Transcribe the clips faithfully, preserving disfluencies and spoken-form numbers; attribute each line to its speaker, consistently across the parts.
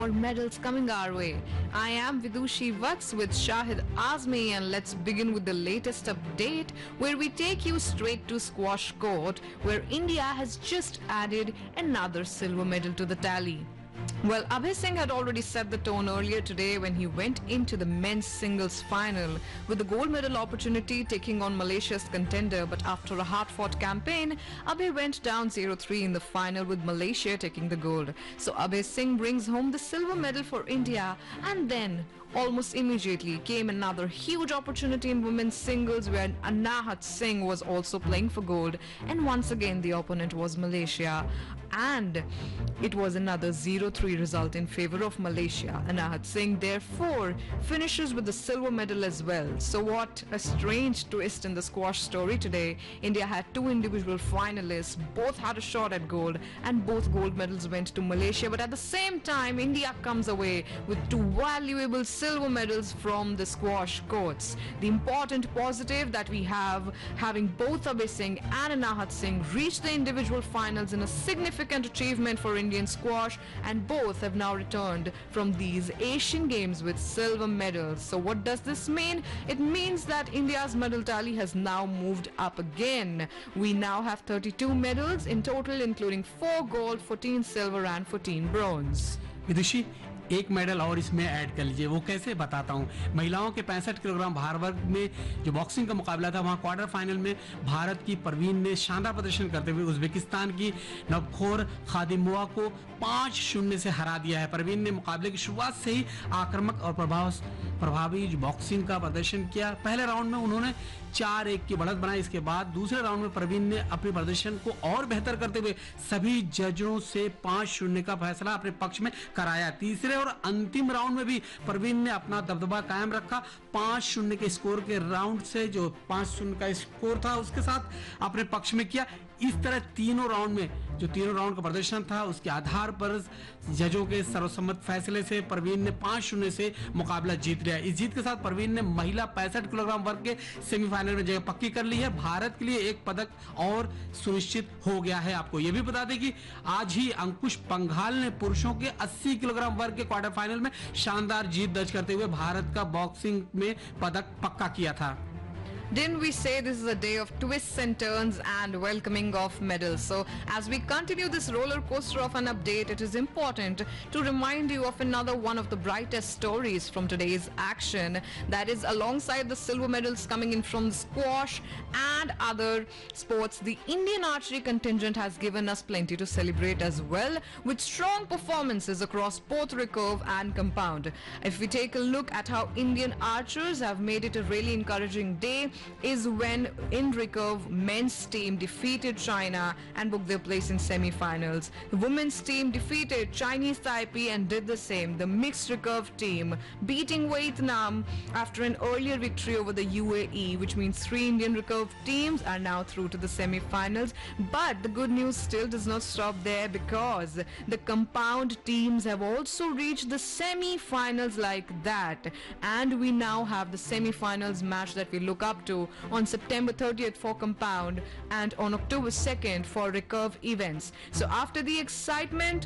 Speaker 1: More medals coming our way. I am Vidushi Vats with Shahid Azmi, and let's begin with the latest update where we take you straight to squash court where India has just added another silver medal to the tally. Well, Abhay Singh had already set the tone earlier today when he went into the men's singles final with the gold medal opportunity taking on Malaysia's contender, but after a hard-fought campaign, Abhay went down zero three in the final with Malaysia taking the gold. So Abhay Singh brings home the silver medal for India, and then almost immediately came another huge opportunity in women's singles where Anahat Singh was also playing for gold, and once again the opponent was Malaysia, and it was another zero three result in favor of Malaysia. Anahat Singh therefore finishes with the silver medal as well. So what a strange twist in the squash story today. India had two individual finalists, both had a shot at gold, and both gold medals went to Malaysia, but at the same time India comes away with two valuable silver medals from the squash courts. The important positive that we have, having both Abhay Singh and Anahat Singh reach the individual finals in a significant achievement for Indian squash, and both have now returned from these Asian Games with silver medals. So what does this mean? It means that India's medal tally has now moved up again. We now have thirty-two medals in total, including four gold, fourteen silver and fourteen bronze.
Speaker 2: विदुषी एक medal और इसमें add कर लीजिए, वो कैसे बताता हूं। महिलाओं के पैंसठ किलोग्राम भार वर्ग में जो बॉक्सिंग का मुकाबला था, वहां क्वार्टर फाइनल में भारत की परवीन ने शानदार प्रदर्शन करते हुए उज्बेकिस्तान की नवखोर खादिमोवा को पांच शून्य से हरा दिया है। परवीन ने मुकाबले की शुरुआत से ही आक्रामक और प्रभाव प्रभावी बॉक्सिंग का प्रदर्शन किया। पहले राउंड में उन्होंने चार एक की बढ़त बनाई। इसके बाद दूसरे राउंड में परवीन ने अपने प्रदर्शन को और बेहतर करते हुए सभी जजों से पांच शून्य का फैसला अपने पक्ष में कराया। तीसरे और अंतिम राउंड में भी परवीन ने अपना दबदबा कायम रखा। पांच शून्य के स्कोर के राउंड से जो पांच शून्य का स्कोर था उसके साथ अपने पक्ष में किया। इस तरह तीनों राउंड में जो तीनों राउंड का प्रदर्शन था उसके आधार पर जजों के सर्वसम्मत फैसले से परवीन ने पांच शून्य से मुकाबला जीत लिया। इस जीत के साथ परवीन ने महिला पैंसठ किलोग्राम वर्ग के सेमीफाइनल में जगह पक्की कर ली है। भारत के लिए एक पदक और सुनिश्चित हो गया है। आपको यह भी बता दें कि आज ही अंकुश पंघाल ने पुरुषों के अस्सी किलोग्राम वर्ग के क्वार्टर फाइनल में शानदार जीत दर्ज करते हुए भारत का बॉक्सिंग में पदक पक्का किया था।
Speaker 1: Didn't we say this is a day of twists and turns and welcoming of medals? So as we continue this roller coaster of an update, it is important to remind you of another one of the brightest stories from today's action. That is, alongside the silver medals coming in from squash and other sports, the Indian archery contingent has given us plenty to celebrate as well, with strong performances across both recurve and compound. If we take a look at how Indian archers have made it a really encouraging day, is when in recurve men's team defeated China and booked their place in semi-finals. The women's team defeated Chinese Taipei and did the same. The mixed recurve team beating Vietnam after an earlier victory over the U A E, which means three Indian recurve teams are now through to the semi-finals. But the good news still does not stop there, because the compound teams have also reached the semi-finals like that, and we now have the semi-finals match that we look up to on September thirtieth for compound and on October second for recurve events. So after the excitement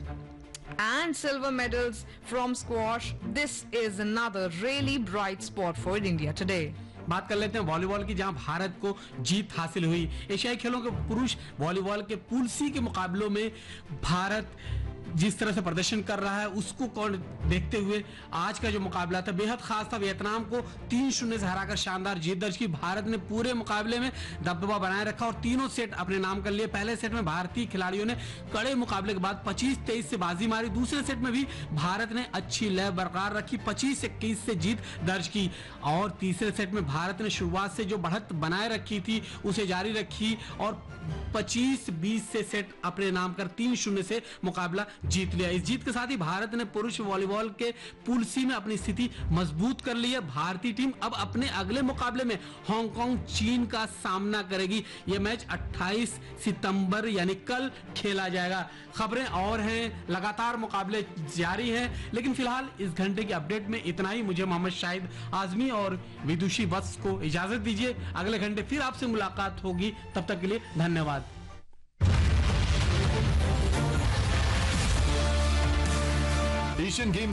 Speaker 1: and silver medals from squash, this is another really bright spot for India today.
Speaker 2: बात कर लेते हैं volleyball की, जहां भारत को जीत हासिल हुई। एशियाई खेलों के पुरुष वॉलीबॉल के पूल सी के मुकाबलों में भारत जिस तरह से प्रदर्शन कर रहा है उसको कौन देखते हुए आज का जो मुकाबला था बेहद खास था। वियतनाम को तीन शून्य से हराकर शानदार जीत दर्ज की। भारत ने पूरे मुकाबले में दबदबा बनाए रखा और तीनों सेट अपने नाम कर लिए। पहले सेट में भारतीय खिलाड़ियों ने कड़े मुकाबले के बाद पच्चीस तेईस से बाजी मारी। दूसरे सेट में भी भारत ने अच्छी लय बरकरार रखी, पच्चीस इक्कीस से जीत दर्ज की। और तीसरे सेट में भारत ने शुरुआत से जो बढ़त बनाए रखी थी उसे जारी रखी और पच्चीस बीस से सेट अपने नाम कर तीन शून्य से मुकाबला जीत लिया। इस जीत के साथ ही भारत ने पुरुष वॉलीबॉल के पूल सी में अपनी स्थिति मजबूत कर ली है। भारतीय टीम अब अपने अगले मुकाबले में हांगकांग चीन का सामना करेगी। यह मैच अट्ठाईस सितंबर यानी कल खेला जाएगा। खबरें और हैं, लगातार मुकाबले जारी हैं, लेकिन फिलहाल इस घंटे की अपडेट में इतना ही। मुझे मोहम्मद शाहिद आजमी और विदुषी वत्स को इजाजत दीजिए। अगले घंटे फिर आपसे मुलाकात होगी, तब तक के लिए धन्यवाद।
Speaker 3: Asian games